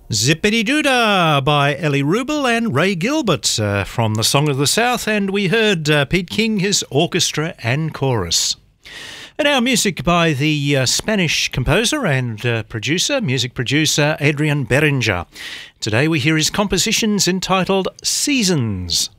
Zippity Doodah by Ellie Rubel and Ray Gilbert from the Song of the South, and we heard Pete King, his orchestra and chorus. And our music by the Spanish composer and music producer Adrian Berenger. Today we hear his compositions entitled Seasons.